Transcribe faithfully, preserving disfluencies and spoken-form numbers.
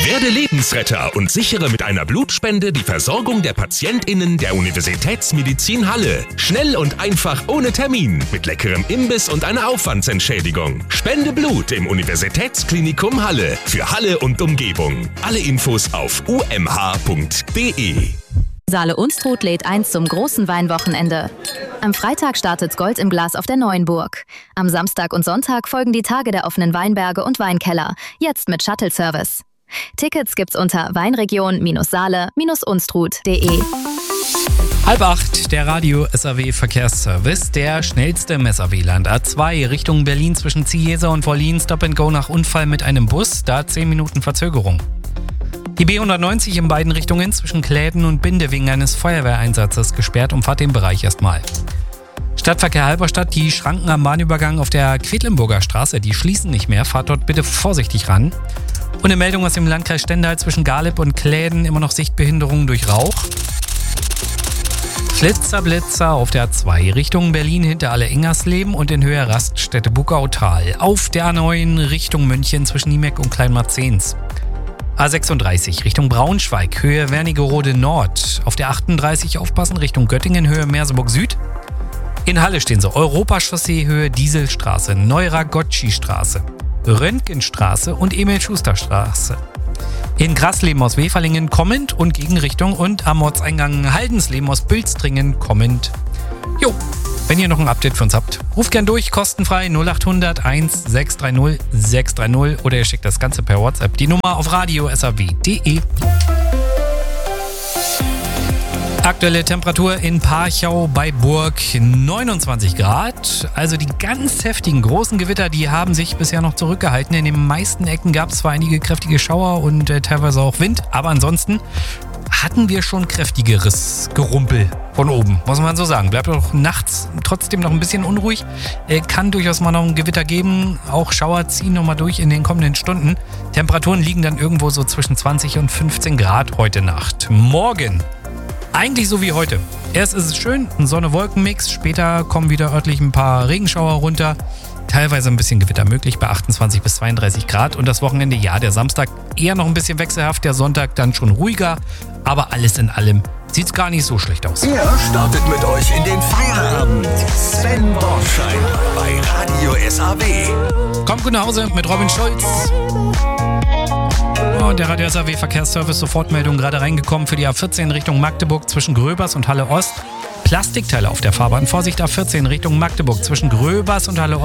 Werde Lebensretter und sichere mit einer Blutspende die Versorgung der PatientInnen der Universitätsmedizin Halle. Schnell und einfach ohne Termin, mit leckerem Imbiss und einer Aufwandsentschädigung. Spende Blut im Universitätsklinikum Halle für Halle und Umgebung. Alle Infos auf u m h punkt d e. Saale-Unstrut lädt ein zum großen Weinwochenende. Am Freitag startet Gold im Glas auf der Neuenburg. Am Samstag und Sonntag folgen die Tage der offenen Weinberge und Weinkeller, jetzt mit Shuttle-Service. Tickets gibt's unter weinregion-saale-unstrut punkt de. Halb acht, der Radio-S A W-Verkehrsservice, der schnellste im S A W-Land. A zwei Richtung Berlin zwischen Ziehesa und Wollin, Stop and Go nach Unfall mit einem Bus, da zehn Minuten Verzögerung. Die B hundertneunzig in beiden Richtungen zwischen Kläden und Binde wegen eines Feuerwehreinsatzes gesperrt, umfahrt den Bereich erstmal. Stadtverkehr Halberstadt, die Schranken am Bahnübergang auf der Quedlinburger Straße, die schließen nicht mehr, fahrt dort bitte vorsichtig ran. Und eine Meldung aus dem Landkreis Stendal zwischen Garlib und Kläden, immer noch Sichtbehinderung durch Rauch. Flitzer, Blitzer auf der A zwei Richtung Berlin hinter Alle-Ingersleben und in Höhe Raststätte Bugautal. Auf der A neun Richtung München zwischen Niemeck und Kleinmarzens. A sechsunddreißig Richtung Braunschweig, Höhe Wernigerode Nord. Auf der achtunddreißig aufpassen Richtung Göttingen, Höhe Merseburg Süd. In Halle stehen sie Europachaussee, Höhe Dieselstraße, Neuragotschi-Straße, Röntgenstraße und Emil-Schuster-Straße. In Grasleben aus Weferlingen kommend und Gegenrichtung und am Ortseingang Haldensleben aus Bülstringen kommend. Jo, wenn ihr noch ein Update für uns habt, ruft gern durch, kostenfrei null acht hundert eins sechs drei null sechs drei null oder ihr schickt das Ganze per WhatsApp. Die Nummer auf radio s a w punkt d e. Aktuelle Temperatur in Parchau bei Burg neunundzwanzig Grad. Also die ganz heftigen großen Gewitter, die haben sich bisher noch zurückgehalten. In den meisten Ecken gab es zwar einige kräftige Schauer und äh, teilweise auch Wind, aber ansonsten hatten wir schon kräftigeres Gerumpel von oben, muss man so sagen. Bleibt auch nachts trotzdem noch ein bisschen unruhig. Äh, kann durchaus mal noch ein Gewitter geben. Auch Schauer ziehen nochmal durch in den kommenden Stunden. Temperaturen liegen dann irgendwo so zwischen zwanzig und fünfzehn Grad heute Nacht. Morgen eigentlich so wie heute. Erst ist es schön, ein Sonne-Wolken-Mix. Später kommen wieder örtlich ein paar Regenschauer runter. Teilweise ein bisschen Gewitter möglich bei achtundzwanzig bis zweiunddreißig Grad. Und das Wochenende, ja, der Samstag eher noch ein bisschen wechselhaft. Der Sonntag dann schon ruhiger. Aber alles in allem sieht's gar nicht so schlecht aus. Er startet mit euch in den Feierabend. Sven Bornschein bei Radio S A W. Kommt gut nach Hause mit Robin Schulz. Und der Radio S A W Verkehrsservice, Sofortmeldung gerade reingekommen für die A vierzehn Richtung Magdeburg zwischen Gröbers und Halle Ost. Plastikteile auf der Fahrbahn. Vorsicht, A vierzehn Richtung Magdeburg zwischen Gröbers und Halle Ost.